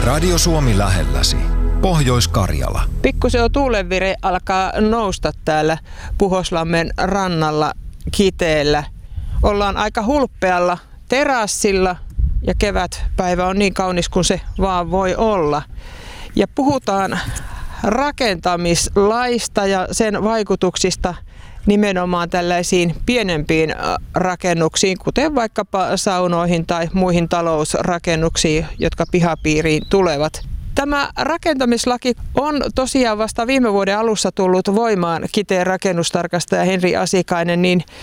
Radio Suomi lähelläsi. Pohjois-Karjala. Pikkusen tuulenvire alkaa nousta täällä Puhoslammen rannalla Kiteellä. Ollaan aika hulppealla terassilla ja kevätpäivä on niin kaunis kuin se vaan voi olla. Ja puhutaan rakentamislaista ja sen vaikutuksista nimenomaan tällaisiin pienempiin rakennuksiin, kuten vaikkapa saunoihin tai muihin talousrakennuksiin, jotka pihapiiriin tulevat. Tämä rakentamislaki on tosiaan vasta viime vuoden alussa tullut voimaan, Kiteen rakennustarkastaja Henri Asikainen, niin